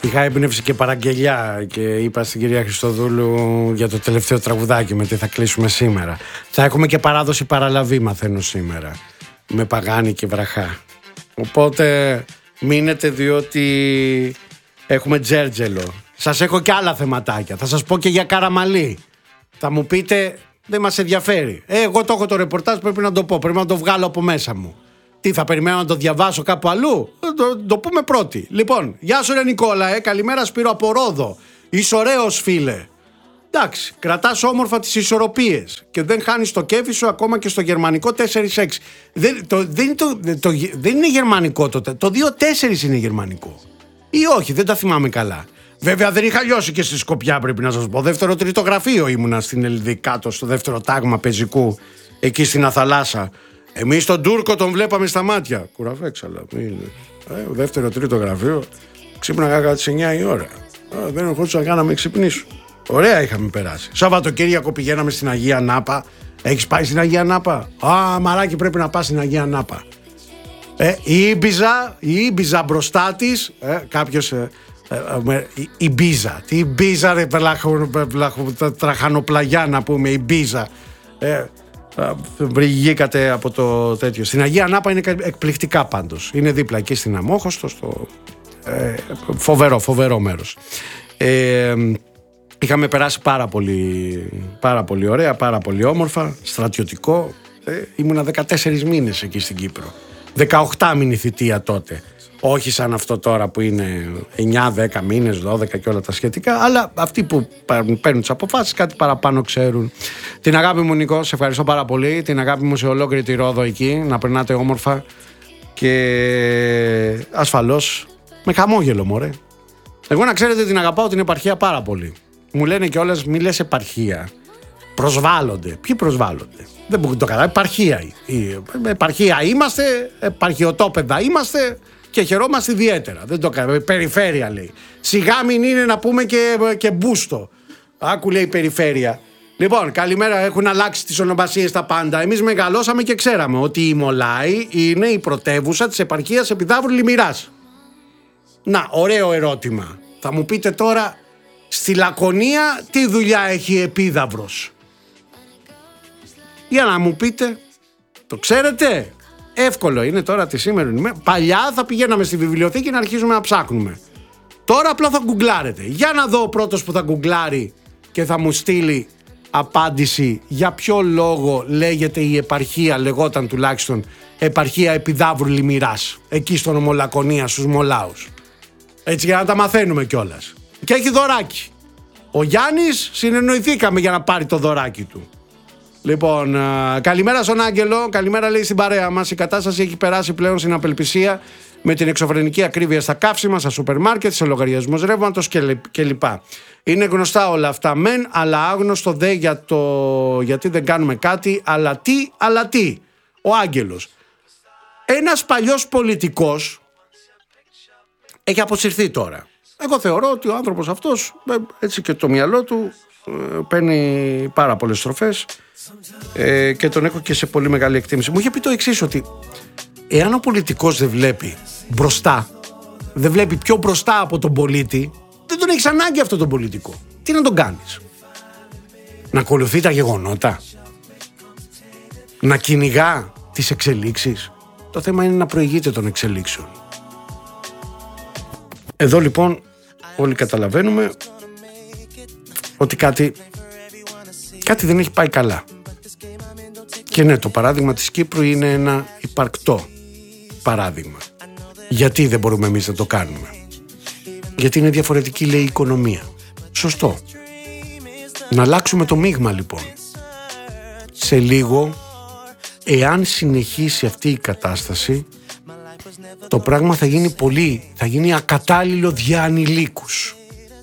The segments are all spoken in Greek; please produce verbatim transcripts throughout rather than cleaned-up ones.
Είχα έμπνευση και παραγγελιά και είπα στην κυρία Χριστοδούλου για το τελευταίο τραγουδάκι με τι θα κλείσουμε σήμερα. Θα έχουμε και παράδοση παραλαβή, μαθαίνω σήμερα, με Παγάνη και Βραχά. Οπότε μείνετε, διότι έχουμε τζέρτζελο. Σας έχω και άλλα θεματάκια. Θα σας πω και για Καραμαλή. Θα μου πείτε, δεν μας ενδιαφέρει. Ε, εγώ το έχω το ρεπορτάζ, πρέπει να το πω, πρέπει να το βγάλω από μέσα μου. Τι, θα περιμένω να το διαβάσω κάπου αλλού? Το, το πούμε πρώτη. Λοιπόν, γεια σου ρε Νικόλα, ε, καλημέρα Σπύρο από Ρόδο. Είσαι ωραίος φίλε. Εντάξει, κρατάς όμορφα τις ισορροπίες και δεν χάνεις το κέφι σου ακόμα και στο γερμανικό τέσσερα έξι. Δεν, το, δεν, το, το, δεν είναι γερμανικό τότε, το δύο τέσσερα είναι γερμανικό. Ή όχι, δεν τα θυμάμαι καλά. Βέβαια δεν είχα λιώσει και στη Σκοπιά, πρέπει να σας πω. Δεύτερο τρίτο γραφείο ήμουνα στην Ελδη κάτω, στο δεύτερο τάγμα πεζικού, εκεί στην Αθαλάσσα. Εμείς τον Τούρκο τον βλέπαμε στα μάτια. Κουραφέξαλα. Ε, δεύτερο τρίτο γραφείο. Ξύπναγα κατά τις εννιά η ώρα. Ε, δεν ερχόντουσα καν να με ξυπνήσω. Ωραία είχαμε περάσει. Σαββατοκύριακο πηγαίναμε στην Αγία Νάπα. Έχεις πάει στην Αγία Νάπα? Α, μαράκι, πρέπει να πας στην Αγία Νάπα. Ε, η Ήμπιζα, η Ήμπιζα μπροστά της. Ε, κάποιος. Ε, ε, η, η Μπίζα. Τι η Μπίζα, ρε, τραχανοπλαγιά να πούμε, η Μπίζα. Ε, βρηγήκατε από το τέτοιο. Στην Αγία Νάπα είναι εκπληκτικά πάντως. Είναι δίπλα εκεί στην Αμόχωστο, στο ε, φοβερό, φοβερό μέρος. Ε, είχαμε περάσει πάρα πολύ, πάρα πολύ ωραία, πάρα πολύ όμορφα, στρατιωτικό. Ε, ήμουνα δεκατέσσερις μήνες εκεί στην Κύπρο. δεκαοκτώ μήνη θητεία τότε. Όχι σαν αυτό τώρα που είναι εννιά δέκα μήνες, δώδεκα και όλα τα σχετικά, αλλά αυτοί που παίρνουν τις αποφάσεις κάτι παραπάνω ξέρουν. Την αγάπη μου, Νικό, σε ευχαριστώ πάρα πολύ. Την αγάπη μου σε ολόκληρη τη Ρόδο εκεί, να περνάτε όμορφα και ασφαλώς με χαμόγελο, μωρέ. Εγώ να ξέρετε την αγαπάω την επαρχία πάρα πολύ. Μου λένε κιόλας μη λες επαρχία. Προσβάλλονται. Ποιοι προσβάλλονται? Δεν μπορούν το καταλάβει. Επαρχία. Η επαρχία είμαστε, επαρχιωτόπεδα είμαστε. Και χαιρόμαστε ιδιαίτερα. Δεν το κάνουμε. Περιφέρεια λέει. Σιγά μην είναι να πούμε και, και μπούστο. Άκου λέει περιφέρεια. Λοιπόν, καλημέρα. Έχουν αλλάξει τις ονομασίες τα πάντα. Εμείς μεγαλώσαμε και ξέραμε ότι η Μολάη είναι η πρωτεύουσα της επαρχίας Επιδαύρου Λιμιράς. Να, ωραίο ερώτημα. Θα μου πείτε τώρα, στη Λακωνία τι δουλειά έχει Επίδαυρος? Για να μου πείτε, το ξέρετε? Εύκολο είναι τώρα τη σήμερα ημέρα. Παλιά θα πηγαίναμε στη βιβλιοθήκη να αρχίζουμε να ψάχνουμε. Τώρα απλά θα γκουγκλάρετε. Για να δω ο πρώτος που θα γκουγκλάρει και θα μου στείλει απάντηση για ποιο λόγο λέγεται η επαρχία, λεγόταν τουλάχιστον επαρχία Επιδαύρου Λιμιράς, εκεί στον Ομολακωνία στους Μολάους. Έτσι για να τα μαθαίνουμε κιόλας. Και έχει δωράκι. Ο Γιάννης συνεννοηθήκαμε για να πάρει το δωράκι του. Λοιπόν, α, καλημέρα στον Άγγελο, καλημέρα λέει στην παρέα μας. Η κατάσταση έχει περάσει πλέον στην απελπισία με την εξωφρενική ακρίβεια στα καύσιμα, στα σούπερ μάρκετ, σε λογαριασμούς ρεύματος κλπ. Είναι γνωστά όλα αυτά μεν, αλλά άγνωστο δε για το γιατί δεν κάνουμε κάτι, αλλά τι, αλλά τι. Ο Άγγελος. Ένας παλιός πολιτικός έχει αποσυρθεί τώρα. Εγώ θεωρώ ότι ο άνθρωπος αυτός, έτσι και το μυαλό του, παίρνει πάρα πολλές στροφές ε, και τον έχω και σε πολύ μεγάλη εκτίμηση. Μου είχε πει το εξής, ότι εάν ο πολιτικός δεν βλέπει μπροστά, δεν βλέπει πιο μπροστά από τον πολίτη, δεν τον έχεις ανάγκη αυτόν τον πολιτικό. Τι να τον κάνεις? Να ακολουθεί τα γεγονότα, να κυνηγά τις εξελίξεις? Το θέμα είναι να προηγείται των εξελίξεων. Εδώ λοιπόν όλοι καταλαβαίνουμε ότι κάτι, κάτι δεν έχει πάει καλά. Και ναι, το παράδειγμα της Κύπρου είναι ένα υπαρκτό παράδειγμα. Γιατί δεν μπορούμε εμείς να το κάνουμε? Γιατί είναι διαφορετική, λέει, η οικονομία. Σωστό. Να αλλάξουμε το μείγμα λοιπόν. Σε λίγο, εάν συνεχίσει αυτή η κατάσταση, το πράγμα θα γίνει πολύ, θα γίνει ακατάλληλο για ανηλίκους.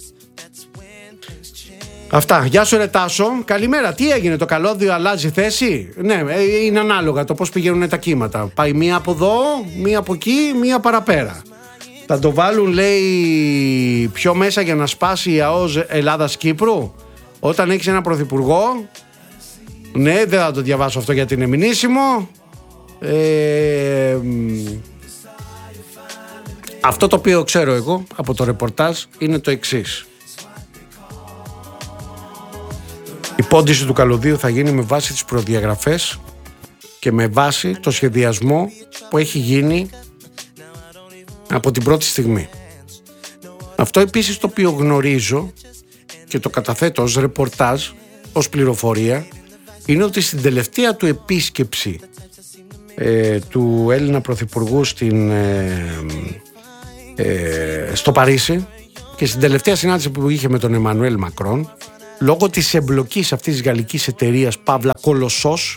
Αυτά. Γεια σου ρε Τάσο. Καλημέρα. Τι έγινε, το καλώδιο αλλάζει θέση? Ναι, είναι ανάλογα το πώς πηγαίνουν τα κύματα. Πάει μία από εδώ, μία από εκεί, μία παραπέρα. Θα το βάλουν, λέει, πιο μέσα για να σπάσει η ΑΟΣ Ελλάδας-Κύπρου. Όταν έχεις ένα πρωθυπουργό, ναι, δεν θα το διαβάσω αυτό γιατί είναι μηνύσιμο. Ε, Αυτό το οποίο ξέρω εγώ από το ρεπορτάζ είναι το εξής. Η πόντιση του καλωδίου θα γίνει με βάση τις προδιαγραφές και με βάση το σχεδιασμό που έχει γίνει από την πρώτη στιγμή. Αυτό επίσης το οποίο γνωρίζω και το καταθέτω ως ρεπορτάζ, ως πληροφορία, είναι ότι στην τελευταία του επίσκεψη ε, του Έλληνα Πρωθυπουργού στην, ε, ε, στο Παρίσι και στην τελευταία συνάντηση που είχε με τον Εμμανουέλ Μακρόν, λόγω της εμπλοκής αυτής της γαλλικής εταιρείας Παύλα Κολοσσός,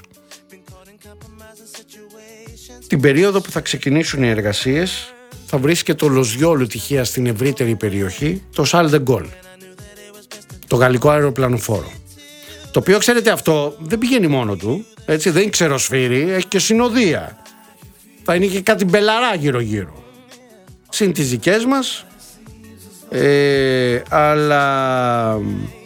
την περίοδο που θα ξεκινήσουν οι εργασίες θα βρίσκεται το Λοζιόλου τυχαία στην ευρύτερη περιοχή το Charles de Gaulle, το γαλλικό αεροπλανοφόρο. Το οποίο, ξέρετε, αυτό δεν πηγαίνει μόνο του, έτσι, δεν είναι ξεροσφύρι, έχει και συνοδεία. Θα είναι και κάτι μπελαρά γύρω-γύρω. Συν τις δικές μας, ε, αλλά...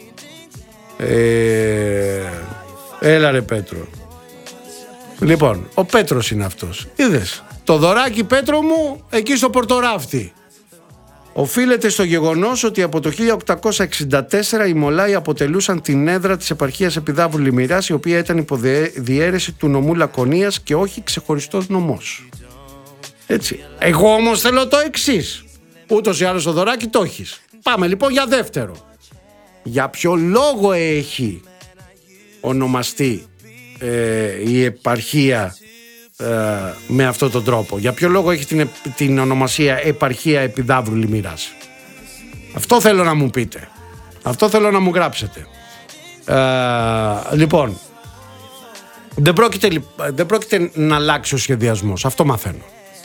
Ε, έλα ρε Πέτρο. Λοιπόν, ο Πέτρος είναι αυτός. Είδες, το δωράκι Πέτρο μου εκεί στο Πορτοράφτη οφείλεται στο γεγονός ότι από το χίλια οκτακόσια εξήντα τέσσερα οι Μολάοι αποτελούσαν την έδρα της επαρχίας Επιδαύρου Λιμιράς, η οποία ήταν υποδιέρεση του νομού Λακωνίας και όχι ξεχωριστός νομός. Έτσι. Εγώ όμως θέλω το εξής. Ούτως ή άλλως το δωράκι το έχεις. Πάμε λοιπόν για δεύτερο. Για ποιο λόγο έχει ονομαστεί ε, η επαρχία ε, με αυτόν τον τρόπο? Για ποιο λόγο έχει την, την ονομασία επαρχία Επιδαύρου Λιμιράς? Αυτό θέλω να μου πείτε. Αυτό θέλω να μου γράψετε. Ε, λοιπόν, δεν πρόκειται, δεν πρόκειται να αλλάξει ο σχεδιασμός. Αυτό μαθαίνω.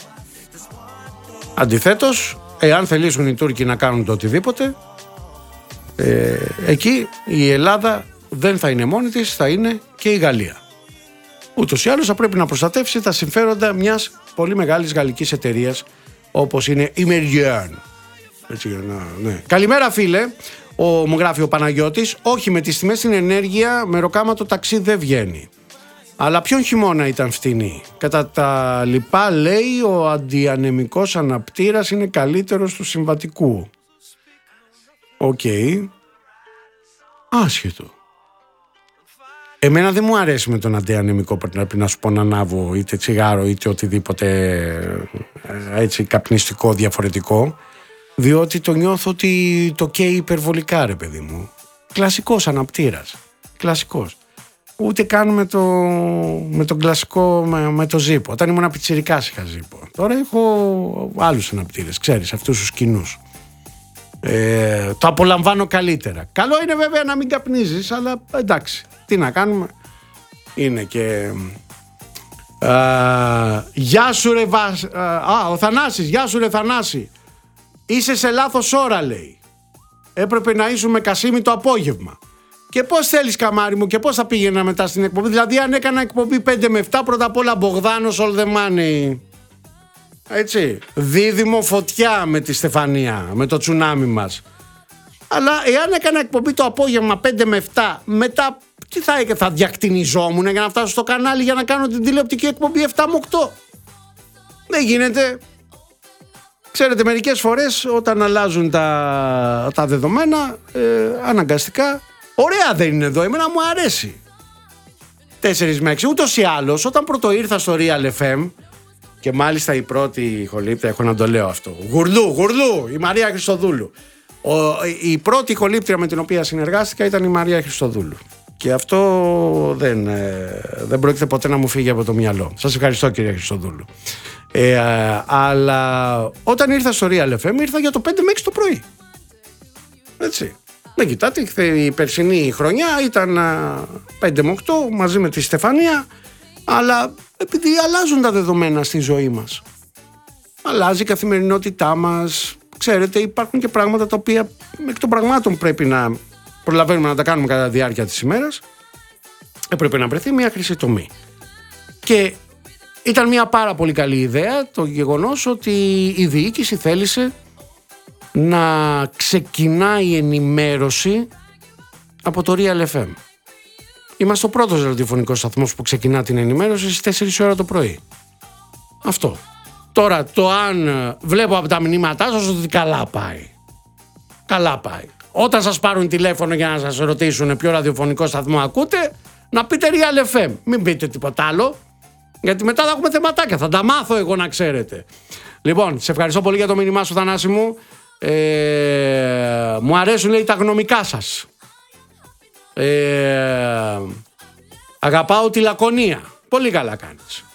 Αντιθέτως, εάν θελήσουν οι Τούρκοι να κάνουν το οτιδήποτε, ε, εκεί η Ελλάδα δεν θα είναι μόνη της, θα είναι και η Γαλλία. Ούτως ή άλλως θα πρέπει να προστατεύσει τα συμφέροντα μιας πολύ μεγάλης γαλλικής εταιρείας όπως είναι η Meridian. Έτσι, να, ναι. Καλημέρα φίλε, ο, μου γράφει ο Παναγιώτης. Όχι, με τις τιμές στην ενέργεια με ροκάμα το ταξί δεν βγαίνει. Αλλά ποιον χειμώνα ήταν φτηνή? Κατά τα λοιπά λέει ο αντιανεμικός αναπτήρας είναι καλύτερος του συμβατικού. Οκ. Okay. Άσχετο. Εμένα δεν μου αρέσει με τον αντιανεμικό, πρέπει να σου πω, να ανάβω είτε τσιγάρο είτε οτιδήποτε έτσι καπνιστικό διαφορετικό, διότι το νιώθω ότι το καίει υπερβολικά ρε παιδί μου. Κλασικός αναπτήρας. Κλασικός. Ούτε καν με το, με το κλασικό, με, με το ζύπο. Όταν ήμουν πιτσιρικάς είχα ζύπο. Τώρα έχω άλλους αναπτήρες, ξέρεις, αυτούς τους κοινούς. Ε, το απολαμβάνω καλύτερα. Καλό είναι βέβαια να μην καπνίζεις, αλλά εντάξει, τι να κάνουμε. Είναι και... Α, γεια σου ρε Βα... Α, ο Θανάσης, γεια σου ρε Θανάση. Είσαι σε λάθος ώρα λέει. Έπρεπε να ήσουν με Κασίμη το απόγευμα. Και πώς θέλεις καμάρι μου και πώς θα πήγαινα μετά στην εκπομπή? Δηλαδή αν έκανα εκπομπή πέντε με επτά, πρώτα απ' όλα Μπογδάνος all the money. Έτσι, δίδυμο φωτιά με τη Στεφανία, με το τσουνάμι μας. Αλλά εάν έκανα εκπομπή το απόγευμα πέντε με επτά, μετά τι θα έκανα? Θα διακτηνιζόμουν για να φτάσω στο κανάλι για να κάνω την τηλεοπτική εκπομπή επτά με οκτώ. Δεν γίνεται. Ξέρετε, μερικές φορές όταν αλλάζουν τα, τα δεδομένα, ε, αναγκαστικά, ωραία δεν είναι εδώ, εμένα μου αρέσει. τέσσερα με έξι, ούτως ή άλλως, όταν πρώτο ήρθα στο Real εφ εμ, και μάλιστα η πρώτη ηχολήπτρια, έχω να το λέω αυτό, Γουρλού, Γουρλού, η Μαρία Χριστοδούλου. Ο, η πρώτη ηχολήπτρια με την οποία συνεργάστηκα ήταν η Μαρία Χριστοδούλου. Και αυτό δεν, ε, δεν πρόκειται ποτέ να μου φύγει από το μυαλό. Σας ευχαριστώ κύριε Χριστοδούλου. Ε, α, αλλά όταν ήρθα στο Real εφ εμ ήρθα για το πέντε με έξι το πρωί. Έτσι. Με κοιτάτε, η περσινή χρονιά ήταν πέντε με οκτώ μαζί με τη Στεφανία, αλλά επειδή αλλάζουν τα δεδομένα στη ζωή μας, αλλάζει η καθημερινότητά μας, ξέρετε, υπάρχουν και πράγματα τα οποία εκ των πραγμάτων πρέπει να προλαβαίνουμε να τα κάνουμε κατά τη διάρκεια της ημέρας. Έπρεπε να βρεθεί μια χρυσή τομή. Και ήταν μια πάρα πολύ καλή ιδέα το γεγονός ότι η διοίκηση θέλησε να ξεκινάει η ενημέρωση από το Real εφ εμ. Είμαστε ο πρώτος ραδιοφωνικός σταθμός που ξεκινά την ενημέρωση στις τέσσερις ώρα το πρωί. Αυτό. Τώρα το αν βλέπω από τα μηνύματά σας ότι καλά πάει. Καλά πάει. Όταν σας πάρουν τηλέφωνο για να σας ρωτήσουν ποιο ραδιοφωνικό σταθμό ακούτε, να πείτε Real εφ εμ. Μην πείτε τίποτα άλλο. Γιατί μετά θα έχουμε θεματάκια. Θα τα μάθω εγώ να ξέρετε. Λοιπόν, σε ευχαριστώ πολύ για το μήνυμά σου, Θανάση μου. Ε, μου αρέσουν, λέει, τα γνωμικά σας. Ε, αγαπάω τη λακωνία. Πολύ καλά κάνεις.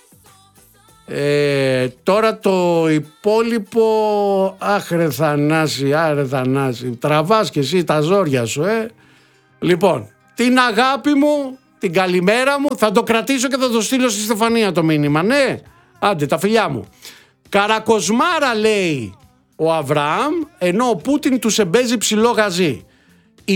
Ε, τώρα το υπόλοιπο. Αχ ρε Θανάση, άρε Θανάση, τραβάς και εσύ τα ζόρια σου, ε. Λοιπόν, την αγάπη μου, την καλημέρα μου, θα το κρατήσω και θα το στείλω στη Στεφανία το μήνυμα, ναι. Άντε, τα φιλιά μου. Καρακοσμάρα, λέει ο Αβραάμ, ενώ ο Πούτιν τους εμπέζει ψηλό γαζί.